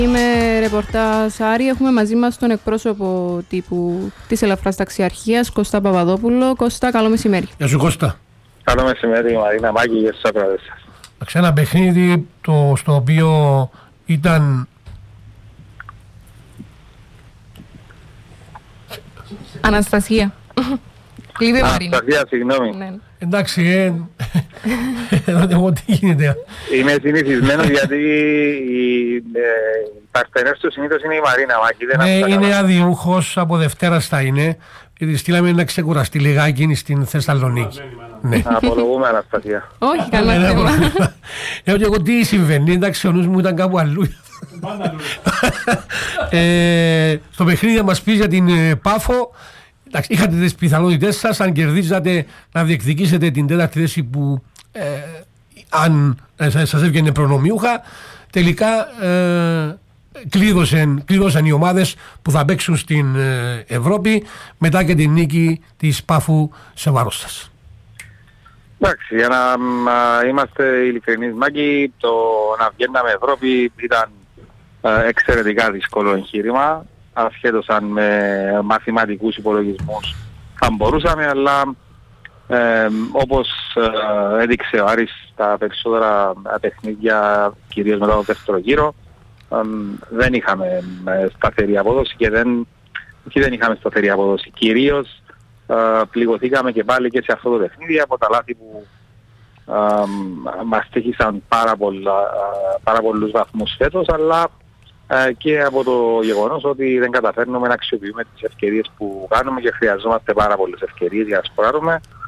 Είμαι ρεπορτάζ Άρη. Έχουμε μαζί μας τον εκπρόσωπο τύπου της Ελαφράς Ταξιαρχίας, Κώστα Παπαδόπουλο. Κώστα, καλό μεσημέρι. Γεια σου Κώστα. Καλό μεσημέρι, Μαρίνα Μάκη, για τους ακροατές σας. Ένα παιχνίδι στο οποίο ήταν... Αναστασία. Κλείδε Μαρίνα. Αναστασία, συγγνώμη. Ναι. Εντάξει, εγώ τι γίνεται. Είμαι συνηθισμένος γιατί η παρτενέρ του συνήθως είναι η Μαρίνα Μάκη. Είναι αδιούχος, από Δευτέρας θα είναι. Γιατί στείλαμε να ξεκουραστεί λιγάκι στην Θεσσαλονίκη. Ναι. Απολογούμε, Αναστασία. Όχι, καλά θέμα. Και εγώ τι συμβαίνει, εντάξει, ο νους μου ήταν κάπου αλλού. Στο παιχνίδι θα μας πεις για την Πάφο. Εντάξει, είχατε τις πιθανότητες σας, αν κερδίζατε, να διεκδικήσετε την τέταρτη θέση που αν σας έβγαινε προνομιούχα. Τελικά κλείδωσαν οι ομάδες που θα παίξουν στην Ευρώπη μετά και την νίκη της Πάφου σε βάρος σας. Εντάξει, για να είμαστε ειλικρινείς, Μάκη, το να βγαίναμε Ευρώπη ήταν εξαιρετικά δύσκολο εγχείρημα. Ασχέτως αν με μαθηματικούς υπολογισμούς θα μπορούσαμε, αλλά όπως έδειξε ο Άρης στα περισσότερα παιχνίδια, κυρίως μετά το δεύτερο γύρο, δεν είχαμε σταθερή απόδοση και δεν είχαμε σταθερή απόδοση. Κυρίως πληγωθήκαμε και πάλι και σε αυτό το παιχνίδι από τα λάθη που μας τύχησαν πάρα πολλούς βαθμούς φέτος, αλλά και από το γεγονός ότι δεν καταφέρνουμε να αξιοποιούμε τις ευκαιρίες που κάνουμε και χρειαζόμαστε πάρα πολλές ευκαιρίες για να σκοράρουμε.